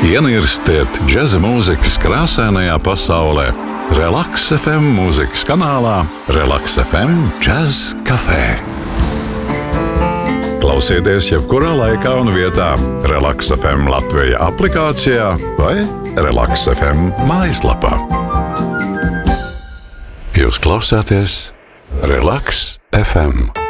Ienirstiet džeza mūzikas krāsainajā pasaulē. Relaks FM mūzikas kanālā Relaks FM Jazz Café. Klausieties jebkurā laikā un vietā Relaks FM Latvija aplikācijā vai Relaks FM mājaslapā. Jūs klausāties Relaks FM.